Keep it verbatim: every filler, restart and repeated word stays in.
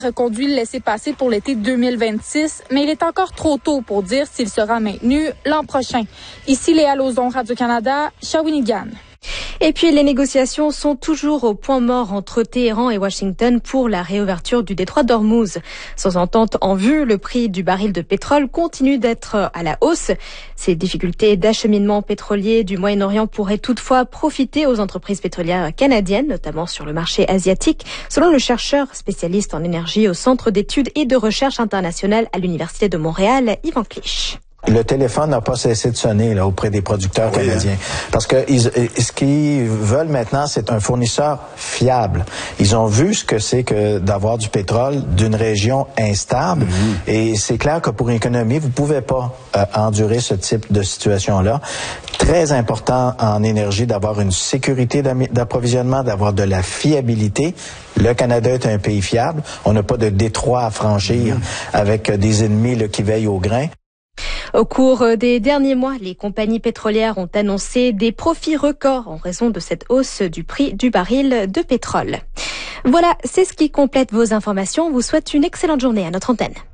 reconduit le laissez-passer pour l'été deux mille vingt-six, mais il est encore trop tôt pour dire s'il sera maintenu l'an prochain. Ici Léa Lauzon, Radio-Canada, Shawinigan. Et puis les négociations sont toujours au point mort entre Téhéran et Washington pour la réouverture du détroit d'Ormuz. Sans entente en vue, le prix du baril de pétrole continue d'être à la hausse. Ces difficultés d'acheminement pétrolier du Moyen-Orient pourraient toutefois profiter aux entreprises pétrolières canadiennes, notamment sur le marché asiatique, selon le chercheur spécialiste en énergie au Centre d'études et de recherche internationale à l'Université de Montréal, Yvan Clich. Le téléphone n'a pas cessé de sonner là, auprès des producteurs oui, canadiens. Hein. Parce que ils, ce qu'ils veulent maintenant, c'est un fournisseur fiable. Ils ont vu ce que c'est que d'avoir du pétrole d'une région instable. Mm-hmm. Et c'est clair que pour une économie, vous pouvez pas euh, endurer ce type de situation-là. Très important en énergie d'avoir une sécurité d'approvisionnement, d'avoir de la fiabilité. Le Canada est un pays fiable. On n'a pas de détroit à franchir mm-hmm. avec des ennemis là, qui veillent au grain. Au cours des derniers mois, les compagnies pétrolières ont annoncé des profits records en raison de cette hausse du prix du baril de pétrole. Voilà, c'est ce qui complète vos informations. On vous souhaite une excellente journée à notre antenne.